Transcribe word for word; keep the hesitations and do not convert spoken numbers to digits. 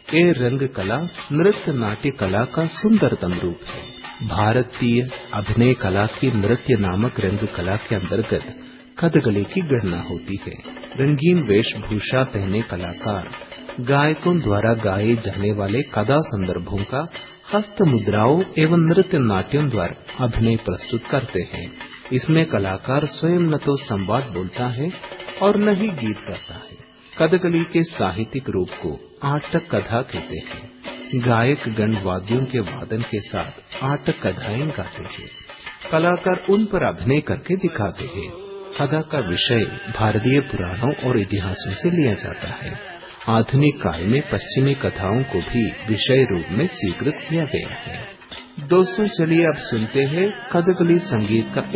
ये रंग कला नृत्य नाट्य कला का सुंदरतम रूप है। भारतीय अभिनय कला की नृत्य नामक रंग कला के अंतर्गत कथकली की गणना होती है। रंगीन वेशभूषा पहने कलाकार गायकों द्वारा गाए जाने वाले कथा संदर्भों का हस्त मुद्राओं एवं नृत्य नाट्यों द्वारा अभिनय प्रस्तुत करते हैं। इसमें कलाकार स्वयं न तो संवाद बोलता है और न ही गीत गाता है। कथकली के साहित्यिक रूप को आटक कथा कहते हैं। गायक गण वाद्यों के वादन के साथ आटक कथाएं गाते हैं। कलाकार उन पर अभिनय करके दिखाते हैं। कथा का विषय भारतीय पुराणों और इतिहासों से लिया जाता है। आधुनिक काल में पश्चिमी कथाओं को भी विषय रूप में स्वीकृत किया गया है। दोस्तों, चलिए अब सुनते हैं कथकली संगीत का